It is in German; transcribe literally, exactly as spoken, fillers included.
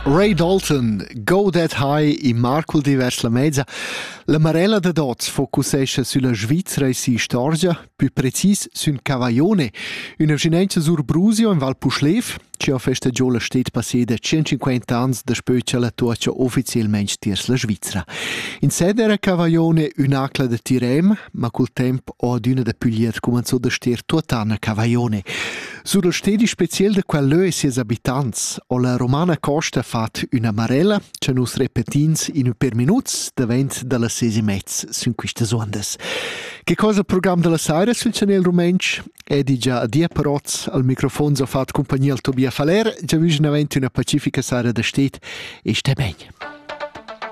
Ray Dalton, Go That High in Marcul divers la mezza. La Marella de Dots focusescha sulla Svizzera e si storia, più precis sun Cavaglione, una vicinanza sur Brusio in Val Puschlev, ci ha festegiato la stet passeda centocinquanta ans despö che la tuocia ufficialmente stiers la Svizzera. In sede era Cavaglione un'acla de Tirem, ma col tempo ho ad una de Puglier cominciò da stier tuotana Cavaglione. Sur il stedi special de quell'ö e sies abitants, o la Romana Costa fat una marella, che nus repetins in un per minuts, davent dalla sesi mezz sun quistas ondas. Che cosa il programma della Saira sul Channel Rumensch? E di già a dia paroz al microfono so fat compagnia al Tobia Faler, già vision aventi una pacifica Saira da stet, e ste bene.